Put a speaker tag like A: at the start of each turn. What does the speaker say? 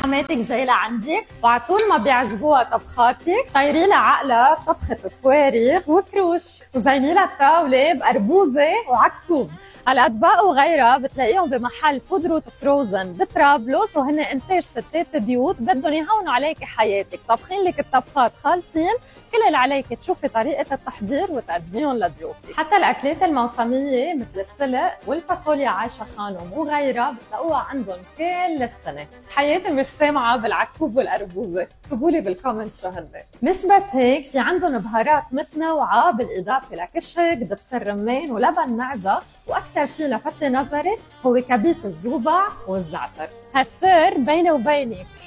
A: عماتك جاي لعندك وعطول ما بيعجبوها طبخاتك، طيري لها عقلها طبخة فوارغ وكروش وزيني لها الطاولة بأربوزة وعكوب. هالأطباق وغيرها بتلاقيهم بمحل فود روت فروزن بطرابلس، وهن انتاج ستات بيوت بدهم يهونوا عليك حياتك، طبخين لك الطبخات خالصين. كل اللي عليك تشوفي طريقة التحضير وتقدميهم لضيوفك. حتى الأكلات الموسمية مثل السلق والفاصوليا عايشة خانم وغيرها بتلاقوها عندهم كل السنة. حياتي مش سامعة بالعكوب والأربوزة، اكتبولي بالكومنت شو هن. مش بس هيك، في عندهم بهارات متنوعة بالإضافة لكشك دبس الرمان ولبن معزة، وأكثر شيء لفت نظري هو كبيس الزوبع والزعتر. هالسر بيني وبينك